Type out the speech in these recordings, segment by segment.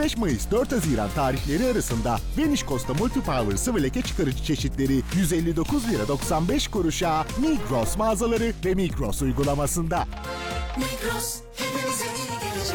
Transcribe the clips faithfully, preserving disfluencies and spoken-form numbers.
beş Mayıs dört Haziran tarihleri arasında Venişkosta Multipower sıvı leke çıkarıcı çeşitleri yüz elli dokuz lira doksan beş kuruşa Migros mağazaları ve Migros uygulamasında. Migros, hepimize iyi gelecek.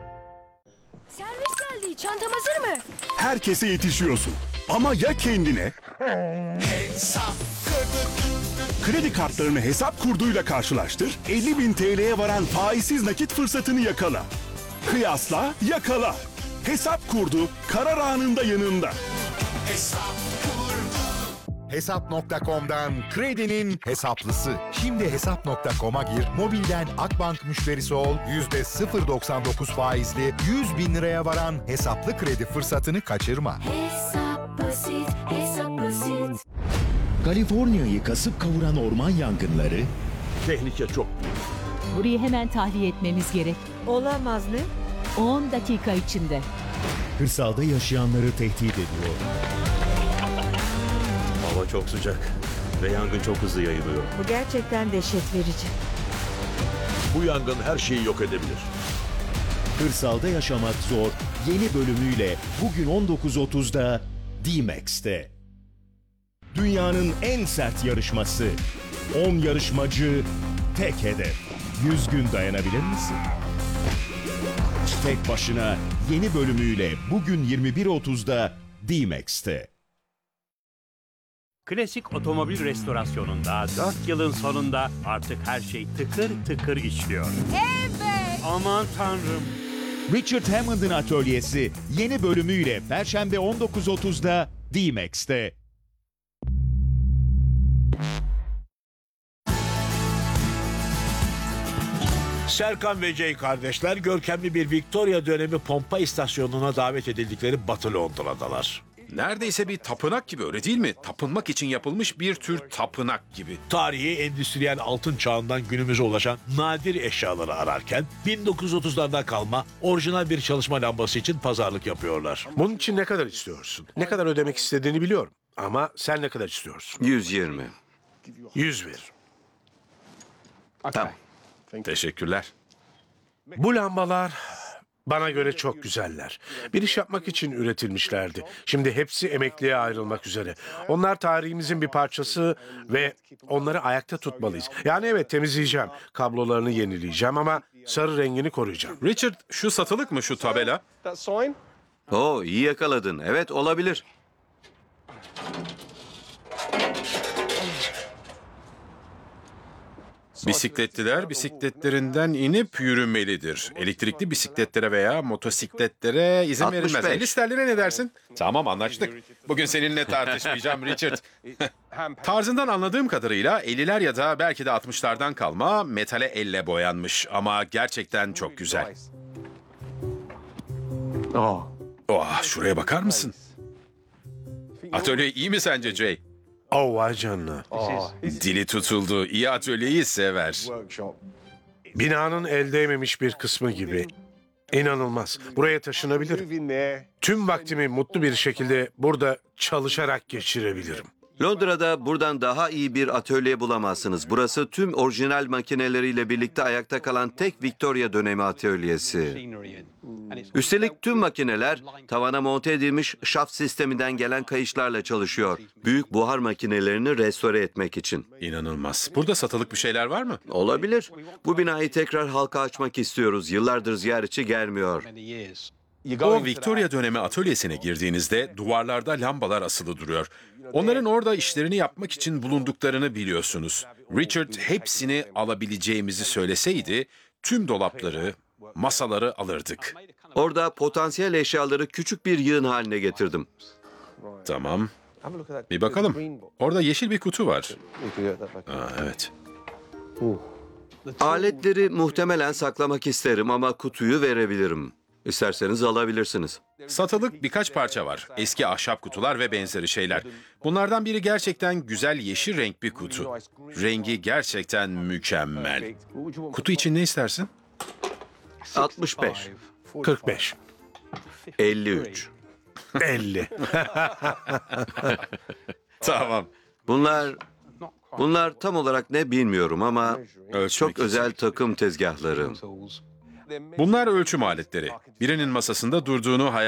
Servis geldi. Çantam hazır mı? Herkese yetişiyorsun. Ama ya kendine? Hesap. Kredi kartlarını hesap kurduyla karşılaştır, elli bin T L'ye varan faizsiz nakit fırsatını yakala. Kıyasla, yakala. Hesap kurdu, karar anında yanında. Hesap kurdu. Hesap nokta com'dan kredinin hesaplısı. Şimdi hesap nokta com'a gir, mobilden Akbank müşterisi ol, yüzde sıfır virgül doksan dokuz faizli yüz bin liraya varan hesaplı kredi fırsatını kaçırma. Hesap basit, hesap basit. Kaliforniya'yı kasıp kavuran orman yangınları, Tehlike çok büyük. Burayı hemen tahliye etmemiz gerek. Olamaz ne? on dakika içinde. kırsalda yaşayanları tehdit ediyor. Hava çok sıcak ve yangın çok hızlı yayılıyor. Bu gerçekten dehşet verici. Bu yangın her şeyi yok edebilir. Kırsalda yaşamak zor yeni bölümüyle bugün on dokuz otuzda D-Max'te. Dünyanın en sert yarışması. on yarışmacı, tek hedef. yüz gün dayanabilir misin? Tek başına yeni bölümüyle bugün yirmi bir otuzda D-Max'te. Klasik otomobil restorasyonunda dört yılın sonunda artık her şey tıkır tıkır işliyor. Evet! Aman tanrım! Richard Hammond'ın atölyesi yeni bölümüyle Perşembe on dokuz otuzda D-Max'te. Serkan ve Jay kardeşler görkemli bir Victoria dönemi pompa istasyonuna davet edildikleri Batı Londra'dalar. Neredeyse bir tapınak gibi, öyle değil mi? Tapınmak için yapılmış bir tür tapınak gibi. Tarihi endüstriyel altın çağından günümüze ulaşan nadir eşyaları ararken bin dokuz yüz otuzlardan kalma orijinal bir çalışma lambası için pazarlık yapıyorlar. Bunun için ne kadar istiyorsun? Ne kadar ödemek istediğini biliyorum. Ama sen ne kadar istiyorsun? yüz yirmi. yüz ver. Tamam. Teşekkürler. Bu lambalar bana göre çok güzeller. Bir iş yapmak için üretilmişlerdi. Şimdi hepsi emekliye ayrılmak üzere. Onlar tarihimizin bir parçası ve onları ayakta tutmalıyız. Yani evet, temizleyeceğim, kablolarını yenileyeceğim ama sarı rengini koruyacağım. Richard, şu satılık mı şu tabela? Oo, iyi yakaladın. Evet, olabilir. Bisikletliler bisikletlerinden inip yürümelidir. Elektrikli bisikletlere veya motosikletlere izin altmış beş. verilmez. elli sterline ne dersin? Tamam, anlaştık. Bugün seninle tartışmayacağım Richard. Tarzından anladığım kadarıyla elliler ya da belki de altmışlardan kalma metale elle boyanmış ama gerçekten çok güzel. Oh, şuraya bakar mısın? Atölye iyi mi sence Jay? Oh, vay canına. Dili tutuldu. İyi atölyeyi sever. Binanın el değmemiş bir kısmı gibi. İnanılmaz. Buraya taşınabilirim. Tüm vaktimi mutlu bir şekilde burada çalışarak geçirebilirim. Londra'da buradan daha iyi bir atölye bulamazsınız. Burası tüm orijinal makineleriyle birlikte ayakta kalan tek Victoria dönemi atölyesi. Üstelik tüm makineler tavana monte edilmiş şaft sisteminden gelen kayışlarla çalışıyor. Büyük buhar makinelerini restore etmek için. İnanılmaz. Burada satılık bir şeyler var mı? Olabilir. Bu binayı tekrar halka açmak istiyoruz. Yıllardır ziyaretçi gelmiyor. O Victoria dönemi atölyesine girdiğinizde duvarlarda lambalar asılı duruyor. Onların orada işlerini yapmak için bulunduklarını biliyorsunuz. Richard hepsini alabileceğimizi söyleseydi tüm dolapları, masaları alırdık. Orada potansiyel eşyaları küçük bir yığın haline getirdim. Tamam. Bir bakalım. Orada yeşil bir kutu var. Aa, evet. Aletleri muhtemelen saklamak isterim ama kutuyu verebilirim. İsterseniz alabilirsiniz. Satılık birkaç parça var. Eski ahşap kutular ve benzeri şeyler. Bunlardan biri gerçekten güzel yeşil renk bir kutu. Rengi gerçekten mükemmel. Kutu için ne istersin? altmış beş. kırk beş. elli üç. elli. Tamam. Bunlar bunlar tam olarak ne bilmiyorum ama Ölçmek çok için. özel takım tezgahları. Bunlar ölçüm aletleri. Birinin masasında durduğunu hayal